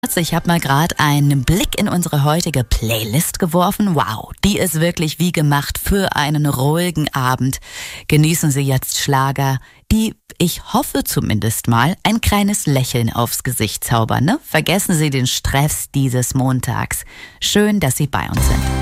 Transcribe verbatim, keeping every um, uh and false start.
Ich habe mal gerade einen Blick in unsere heutige Playlist geworfen. Wow, die ist wirklich wie gemacht für einen ruhigen Abend. Genießen Sie jetzt Schlager, die, ich hoffe zumindest mal, ein kleines Lächeln aufs Gesicht zaubern. Ne? Vergessen Sie den Stress dieses Montags. Schön, dass Sie bei uns sind.